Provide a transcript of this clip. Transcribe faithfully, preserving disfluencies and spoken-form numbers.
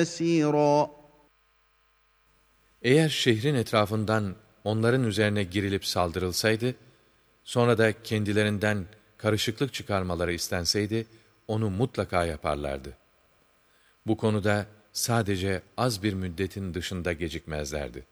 يَسِيرًا. Eğer şehrin etrafından onların üzerine girilip saldırılsaydı, sonra da kendilerinden karışıklık çıkarmaları istenseydi, onu mutlaka yaparlardı. Bu konuda sadece az bir müddetin dışında gecikmezlerdi.